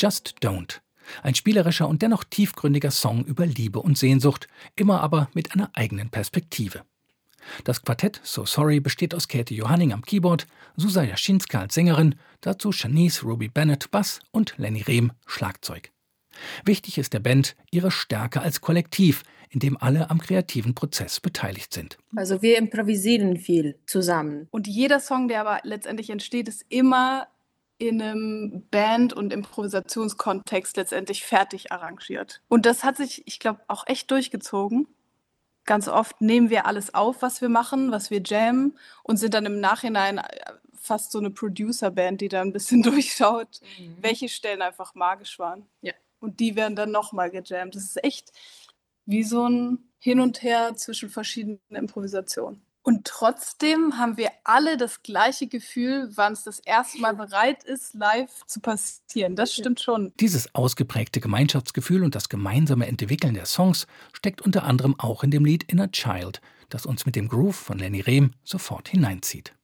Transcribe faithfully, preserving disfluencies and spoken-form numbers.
Just Don't. Ein spielerischer und dennoch tiefgründiger Song über Liebe und Sehnsucht, immer aber mit einer eigenen Perspektive. Das Quartett So Sorry besteht aus Katie Johanning am Keyboard, Susa Jaschinska als Sängerin, dazu Shanice Ruby Bennett Bass und Lenny Rehm Schlagzeug. Wichtig ist der Band ihre Stärke als Kollektiv, in dem alle am kreativen Prozess beteiligt sind. Also wir improvisieren viel zusammen. Und jeder Song, der aber letztendlich entsteht, ist immer in einem Band- und Improvisationskontext letztendlich fertig arrangiert. Und das hat sich, ich glaube, auch echt durchgezogen. Ganz oft nehmen wir alles auf, was wir machen, was wir jammen und sind dann im Nachhinein fast so eine Producer-Band, die da ein bisschen durchschaut, mhm. welche Stellen einfach magisch waren. Ja. Und die werden dann nochmal gejammt. Das ist echt wie so ein Hin und Her zwischen verschiedenen Improvisationen. Und trotzdem haben wir alle das gleiche Gefühl, wann es das erste Mal bereit ist, live zu passieren. Das stimmt schon. Dieses ausgeprägte Gemeinschaftsgefühl und das gemeinsame Entwickeln der Songs steckt unter anderem auch in dem Lied Inner Child, das uns mit dem Groove von Lenny Rehm sofort hineinzieht.